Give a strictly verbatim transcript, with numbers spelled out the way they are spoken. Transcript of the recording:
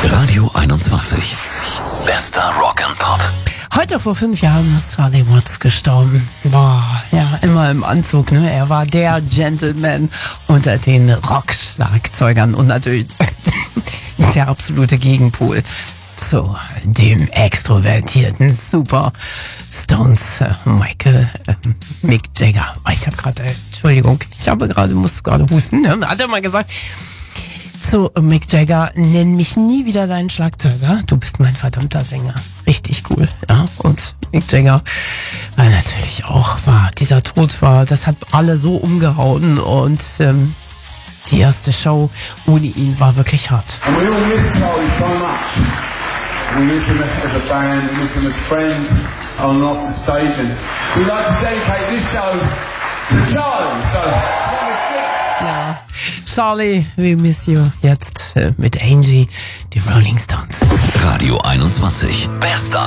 Radio einundzwanzig. Bester Rock and Pop. Heute vor fünf Jahren ist Charlie Watts gestorben. Boah, ja, immer im Anzug, ne? Er war der Gentleman unter den Rock-Schlagzeugern und natürlich der absolute Gegenpol zu dem extrovertierten Super Stones äh, Michael äh, Mick Jagger. Ich habe gerade, äh, Entschuldigung, ich habe gerade, muss gerade husten, ne? Hat er mal gesagt. So, Mick Jagger, nenn mich nie wieder deinen Schlagzeuger. Du bist mein verdammter Sänger. Richtig cool, ja. Und Mick Jagger war natürlich auch, war, dieser Tod war, das hat alle so umgehauen und ähm, die erste Show ohne ihn war wirklich hart. And we all miss Charlie so much. We miss him as a band, we miss him as friends on and off the stage. And we'd like to dedicate this show to Charlie. So, ja, Charlie, we miss you. Jetzt äh, mit Angie, die Rolling Stones. Radio einundzwanzig. Bester